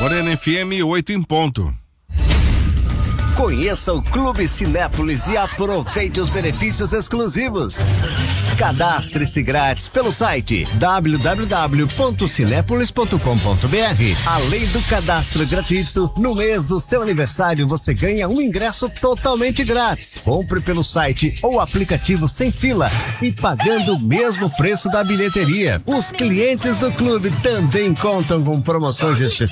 Morena FM 8 em ponto. Conheça o Clube Cinépolis e aproveite os benefícios exclusivos. Cadastre-se grátis pelo site www.cinepolis.com.br. Além do cadastro gratuito, no mês do seu aniversário você ganha um ingresso totalmente grátis. Compre pelo site ou aplicativo sem fila e pagando o mesmo preço da bilheteria. Os clientes do clube também contam com promoções especiais